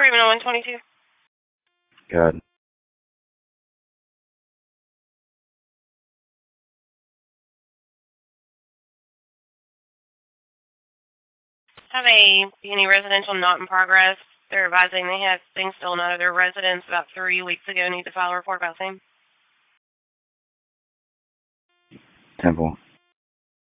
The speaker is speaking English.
Criminal 122. Good. Have a any residential not in progress. They're advising they have things stolen out of their residence about 3 weeks ago. Need to file a report about same. Temple.